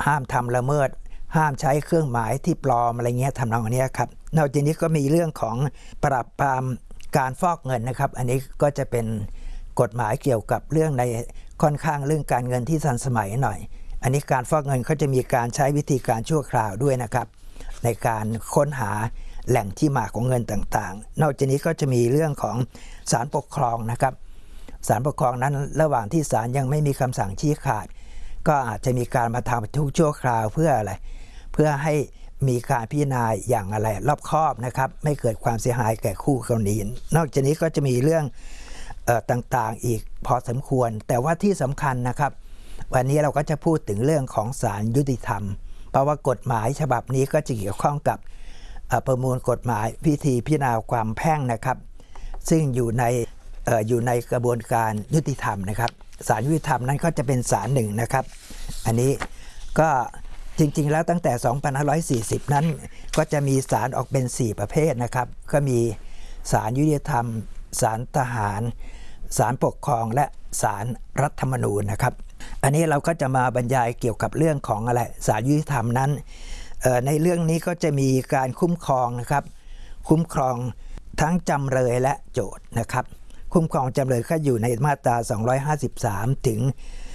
ห้ามทำละเมิดห้ามใช้เครื่องหมายที่ปลอมอะไรเงี้ยทำนองนี้ครับนอกจากนี้ก็มีเรื่องของปราบปรามการฟอกเงินนะครับอันนี้ก็จะเป็นกฎหมายเกี่ยวกับเรื่องในค่อนข้างเรื่องการเงินที่ทันสมัยหน่อยอันนี้การฟอกเงินเขาจะมีการใช้วิธีการชั่วคราวด้วยนะครับในการค้นหาแหล่งที่มาของเงินต่างๆนอกจากนี้ก็จะมีเรื่องของศาลปกครองนะครับศาลปกครองนั้นระหว่างที่ศาลยังไม่มีคำสั่งชี้ขาดก็อาจจะมีการมาทำทุกชั่วคราวเพื่ออะไรเพื่อให้มีการพิจารณาอย่างอะไรรอบคอบนะครับไม่เกิดความเสียหายแก่คู่กรณีนอกจากนี้ก็จะมีเรื่องต่างๆอีกพอสมควรแต่ว่าที่สำคัญนะครับวันนี้เราก็จะพูดถึงเรื่องของศาลยุติธรรมเพราะว่ากฎหมายฉบับนี้ก็จะเกี่ยวข้องกับประมวลกฎหมายพิธีพิจารณาความแพ่งนะครับซึ่งอยู่ในกระบวนการยุติธรรมนะครับศาลยุติธรรมนั้นก็จะเป็นศาลหนึ่งนะครับอันนี้ก็จริงๆแล้วตั้งแต่2540นั้นก็จะมีศาลออกเป็น4ประเภทนะครับก็มีศาลยุติธรรมศาลทหารศาลปกครองและศาลรัฐธรรมนูญนะครับอันนี้เราก็จะมาบรรยายเกี่ยวกับเรื่องของอะไรศาลยุติธรรมนั้นในเรื่องนี้ก็จะมีการคุ้มครองนะครับคุ้มครองทั้งจำเลยและโจทก์นะครับคุ้มครองจำเลยก็อยู่ในมาตรา253ถึง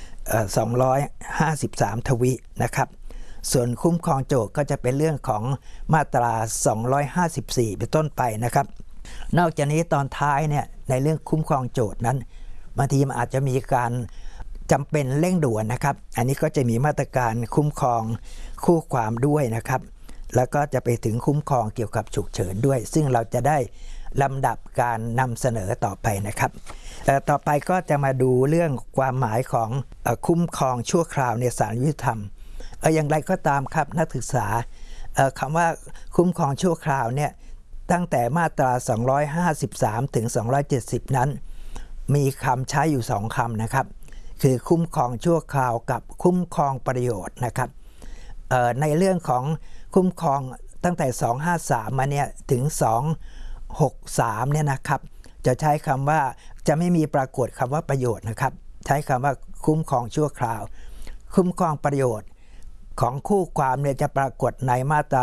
253ทวีนะครับส่วนคุ้มครองโจทก์ก็จะเป็นเรื่องของมาตรา254เป็นต้นไปนะครับนอกจากนี้ตอนท้ายเนี่ยในเรื่องคุ้มครองโจทก์นั้นบางทีมันอาจจะมีการจำเป็นเร่งด่วนนะครับอันนี้ก็จะมีมาตรการคุ้มครองคู่ความด้วยนะครับแล้วก็จะไปถึงคุ้มครองเกี่ยวกับฉุกเฉินด้วยซึ่งเราจะได้ลำดับการนำเสนอต่อไปนะครับต่อไปก็จะมาดูเรื่องความหมายของคุ้มครองชั่วคราวในศาลยุติธรรมอย่างไรก็ตามครับนักศึกษาคำว่าคุ้มครองชั่วคราวเนี่ยตั้งแต่มาตรา253ถึง270นั้นมีคำใช้อยู่2คำนะครับคือคุ้มครองชั่วคราวกับคุ้มครองประโยชน์นะครับในเรื่องของคุ้มครองตั้งแต่253มาเนี่ยถึง263เนี่ยนะครับจะใช้คำว่าจะไม่มีปรากฏคำว่าประโยชน์นะครับใช้คำว่าคุ้มครองชั่วคราวคุ้มครองประโยชน์ของคู่ความเนี่ยจะปรากฏในมาตรา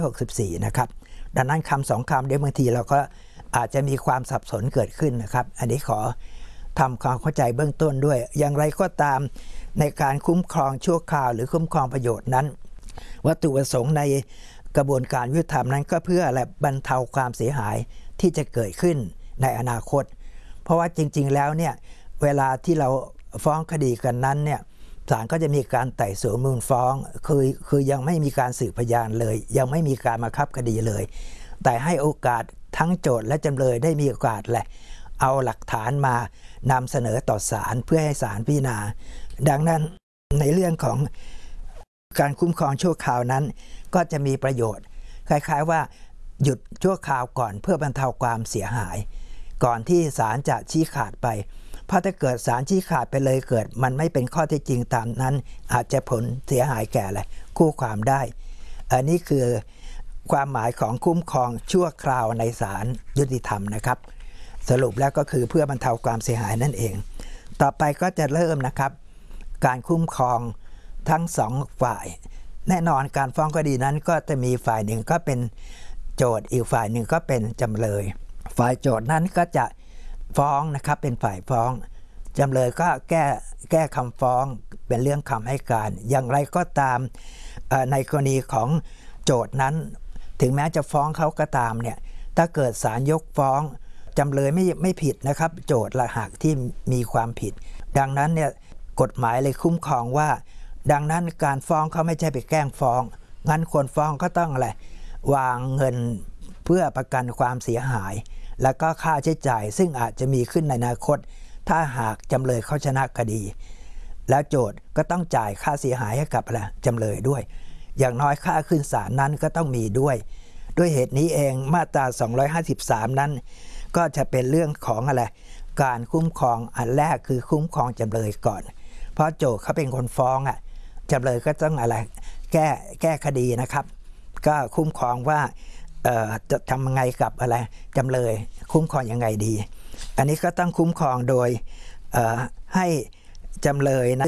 264นะครับดังนั้นคำสองคำเดี๋ยวบางทีเราก็อาจจะมีความสับสนเกิดขึ้นนะครับอันนี้ขอทำความเข้าใจเบื้องต้นด้วยอย่างไรก็ตามในการคุ้มครองชั่วคราวหรือคุ้มครองประโยชน์นั้นวัตถุประสงค์ในกระบวนการยุติธรรมนั้นก็เพื่ออะไรบรรเทาความเสียหายที่จะเกิดขึ้นในอนาคตเพราะว่าจริงๆแล้วเนี่ยเวลาที่เราฟ้องคดีกันนั้นเนี่ยศาลก็จะมีการไต่สวนมูลฟ้องคือยังไม่มีการสืบพยานเลยยังไม่มีการบังคับคดีเลยแต่ให้โอกาสทั้งโจทก์และจำเลยได้มีโอกาสแหละเอาหลักฐานมานำเสนอต่อศาลเพื่อให้ศาลพิจารณาดังนั้นในเรื่องของการคุ้มครองชั่วคราวนั้นก็จะมีประโยชน์คล้ายๆว่าหยุดชั่วคราวก่อนเพื่อบรรเทาความเสียหายก่อนที่ศาลจะชี้ขาดไปเพราะถ้าเกิดศาลชี้ขาดไปเลยเกิดมันไม่เป็นข้อเท็จจริงตามนั้นอาจจะผลเสียหายแก่อะไรคู่ความได้อันนี้คือความหมายของคุ้มครองชั่วคราวในศาลยุติธรรมนะครับสรุปแล้วก็คือเพื่อบรรเทาความเสียหายนั่นเองต่อไปก็จะเริ่มนะครับการคุ้มครองทั้งสองฝ่ายแน่นอนการฟ้องคดีนั้นก็จะมีฝ่ายหนึ่งก็เป็นโจทก์อีกฝ่ายหนึ่งก็เป็นจำเลยฝ่ายโจทก์นั้นก็จะฟ้องนะครับเป็นฝ่ายฟ้องจำเลยก็แก้คำฟ้องเป็นเรื่องคำให้การอย่างไรก็ตามในกรณีของโจทก์นั้นถึงแม้จะฟ้องเขาก็ตามเนี่ยถ้าเกิดศาลยกฟ้องจำเลยไม่ผิดนะครับโจทก์ละหากที่มีความผิดดังนั้นเนี่ยกฎหมายเลยคุ้มครองว่าดังนั้นการฟ้องเขาไม่ใช่ไปแกล้งฟ้องงั้นคนฟ้องก็ต้องอะไรวางเงินเพื่อประกันความเสียหายแล้วก็ค่าใช้จ่ายซึ่งอาจจะมีขึ้นในอนาคตถ้าหากจำเลยเขาชนะคดีแล้วโจทก์ก็ต้องจ่ายค่าเสียหายให้กับอะไรจำเลยด้วยอย่างน้อยค่าขึ้นศาลนั้นก็ต้องมีด้วยเหตุนี้เองมาตรา253นั้นก็จะเป็นเรื่องของอะไรการคุ้มครองอันแรกคือคุ้มครองจำเลยก่อนเพราะโจทก์เขาเป็นคนฟ้องจำเลยก็ต้องอะไรแก้คดีนะครับก็คุ้มครองว่าจะทำยังไงกับอะไรจำเลยคุ้มครองยังไงดีอันนี้ก็ต้องคุ้มครองโดยให้จำเลยนั้น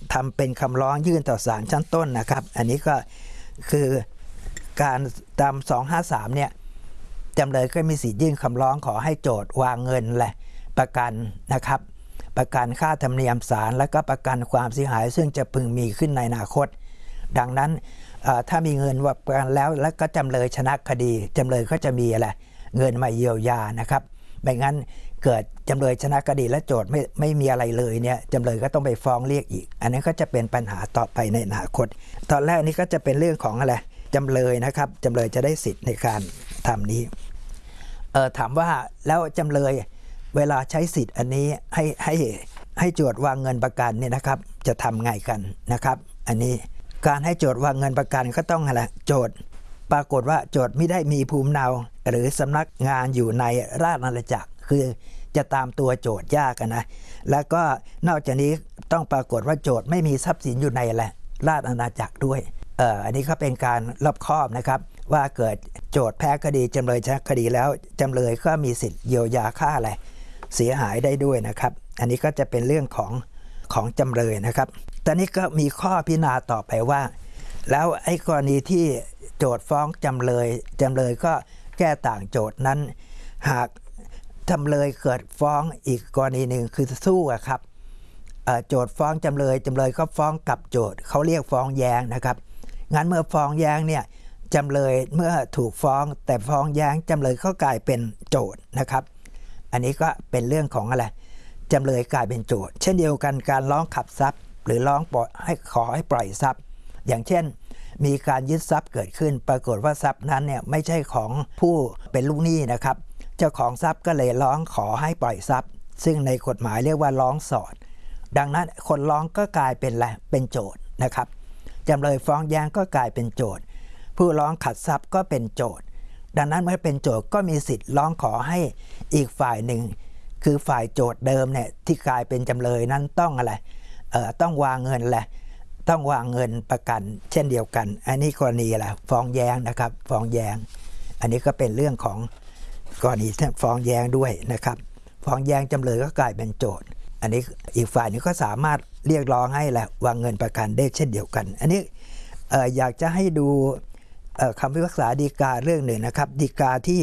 ทำเป็นคำร้องยื่นต่อศาลชั้นต้นนะครับอันนี้ก็คือการตาม253เนี่ยจำเลยก็มีสิทธิ์ยื่นคำร้องขอให้โจทก์วางเงินและประกันนะครับประกันค่าธรรมเนียมศาลและก็ประกันความเสียหายซึ่งจะพึงมีขึ้นในอนาคตดังนั้นถ้ามีเงินประกันแล้วก็จำเลยชนะคดีจำเลยก็จะมีอะไรเงินมาเยียวยานะครับไม่งั้นเกิดจำเลยชนะคดีและโจทก์ไม่มีอะไรเลยเนี่ยจำเลยก็ต้องไปฟ้องเรียกอีกอันนี้ก็จะเป็นปัญหาต่อไปในอนาคตตอนแรกนี้ก็จะเป็นเรื่องของอะไรจำเลยนะครับจำเลยจะได้สิทธิ์ในการทำนี้ถามว่าแล้วจำเลยเวลาใช้สิทธิ์อันนี้ให้โจทก์วางเงินประกันเนี่ยนะครับจะทำไงกันนะครับอันนี้การให้โจทก์วางเงินประกันก็ต้องอะไรโจทก์ปรากฏว่าโจทก์ไม่ได้มีภูมิลำเนาหรือสำนักงานอยู่ในราชอาณาจักรคือจะตามตัวโจทก์ยากนะแล้วก็นอกจากนี้ต้องปรากฏว่าโจทก์ไม่มีทรัพย์สินอยู่ในราชอาณาจักรด้วยอันนี้ก็เป็นการรอบคอบนะครับว่าเกิดโจทก์แพ้คดีจำเลยชนะคดีแล้วจำเลยก็มีสิทธิ์เยียวยาค่าอะไรเสียหายได้ด้วยนะครับอันนี้ก็จะเป็นเรื่องของจำเลยนะครับตอนนี้ก็มีข้อพิจารณาต่อไปว่าแล้วไอ้กรณีที่โจทก์ฟ้องจำเลยก็แก้ต่างโจทก์นั้นหากจำเลยเกิดฟ้องอีกกรณีหนึ่งคือสู้ครับโจทก์ฟ้องจำเลยก็ฟ้องกับโจทก์เขาเรียกฟ้องแย้งนะครับงั้นเมื่อฟ้องแย้งเนี่ยจำเลยเมื่อถูกฟ้องแต่ฟ้องแย้งจำเลยก็กลายเป็นโจทก์นะครับอันนี้ก็เป็นเรื่องของอะไรจำเลยกลายเป็นโจทก์เช่นเดียวกันการร้องขับทรัพย์หรือร้องขอให้ปล่อยทรัพย์อย่างเช่นมีการยึดทรัพย์เกิดขึ้นปรากฏว่าทรัพย์นั้นเนี่ยไม่ใช่ของผู้เป็นลูกหนี้นะครับเจ้าของทรัพย์ก็เลยร้องขอให้ปล่อยทรัพย์ซึ่งในกฎหมายเรียกว่าร้องสอดดังนั้นคนร้องก็กลายเป็นอะไรเป็นโจทก์นะครับจำเลยฟ้องแย้งก็กลายเป็นโจทก์ผู้ร้องขัดทรัพย์ก็เป็นโจทก์ดังนั้นเมื่อเป็นโจทก์ก็มีสิทธิ์ร้องขอให้อีกฝ่ายหนึ่งคือฝ่ายโจทก์เดิมเนี่ยที่กลายเป็นจำเลยนั้นต้องอะไรต้องวางเงินต้องวางเงินประกันเช่นเดียวกันอันนี้กรณีอะไรฟ้องแย้งนะครับฟ้องแย้งอันนี้ก็เป็นเรื่องของกรณีฟ้องแย้งด้วยนะครับฟ้องแย้งจำเลยก็กลายเป็นโจทก์อันนี้อีกฝ่ายนึงก็สามารถเรียกร้องให้วางเงินประกันได้เช่นเดียวกันอันนี้อยากจะให้ดูคำพิพากษาฎีกาเรื่องหนึ่งนะครับฎีกาที่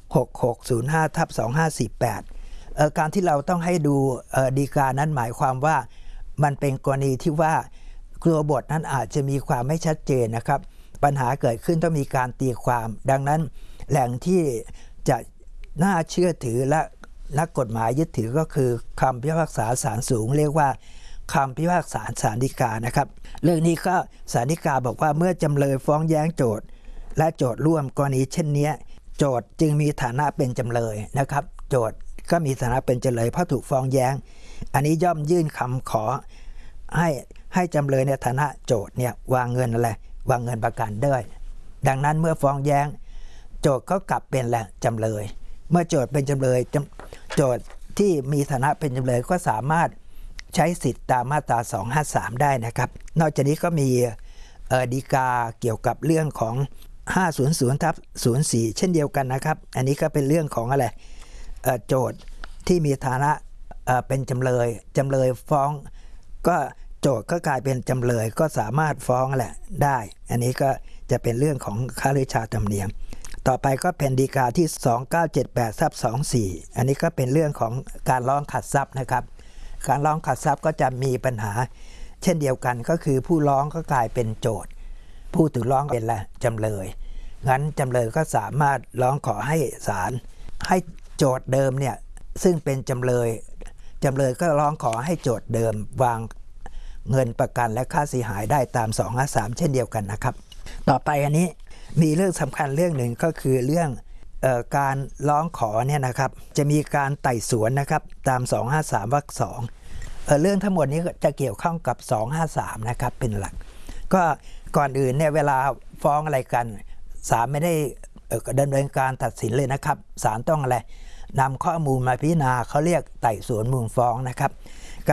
6605/2548การที่เราต้องให้ดูฎีกานั้นหมายความว่ามันเป็นกรณีที่ว่าตัวบทนั้นอาจจะมีความไม่ชัดเจนนะครับปัญหาเกิดขึ้นต้องมีการตีความดังนั้นแหล่งที่จะน่าเชื่อถือและนักกฎหมายยึดถือก็คือคำพิพากษาศาลสูงเรียกว่าคำพิพากษาศาลฎีกานะครับเรื่องนี้ก็ศาลฎีกาบอกว่าเมื่อจำเลยฟ้องแย้งโจทก์และโจทก์ร่วมกรณีเช่นนี้โจทก์จึงมีฐานะเป็นจำเลยนะครับโจทก์ก็มีฐานะเป็นจำเลยเพราะถูกฟ้องแย้งอันนี้ย่อมยื่นคำขอให้จำเลยในฐานะโจทก์เนี่ยวางเงินประกันได้ดังนั้นเมื่อฟ้องแย้งโจทก์ก็กลับเป็นจำเลยเมื่อโจทก์เป็นจำเลยโจทก์ที่มีฐานะเป็นจำเลยก็สามารถใช้สิทธิ์ตามมาตรา253ได้นะครับนอกจากนี้ก็มีฎีกาเกี่ยวกับเรื่องของ500/04เช่นเดียวกันนะครับอันนี้ก็เป็นเรื่องของอะไรโจทก์ที่มีฐานะเป็นจำเลยฟ้องก็โจทก์ก็กลายเป็นจำเลยก็สามารถฟ้องได้อันนี้ก็จะเป็นเรื่องของค่าราชธรรมเนียมต่อไปก็เป็นฎีกาที่2978/24อันนี้ก็เป็นเรื่องของการร้องขัดทรัพย์นะครับการร้องขัดทรัพย์ก็จะมีปัญหาเช่นเดียวกันก็คือผู้ร้องก็กลายเป็นโจทก์ผู้ถูกร้องเป็นจำเลยงั้นจำเลยก็สามารถร้องขอให้ศาลให้โจทก์เดิมเนี่ยซึ่งเป็นจำเลยก็ร้องขอให้โจทก์เดิมวางเงินประกันและค่าเสียหายได้ตาม253เช่นเดียวกันนะครับต่อไปอันนี้มีเรื่องสำคัญเรื่องหนึ่งก็คือเรื่องการร้องขอเนี่ยนะครับจะมีการไต่สวนนะครับตาม253วรรค2เรื่องทั้งหมดนี้จะเกี่ยวข้องกับ253นะครับเป็นหลักก็ก่อนอื่นเนี่ยเวลาฟ้องอะไรกันศาลไม่ได้ดำเนินการตัดสินเลยนะครับศาลต้องอะไรนำข้อมูลมาพิจารณาเขาเรียกไต่สวนมูลฟ้องนะครับ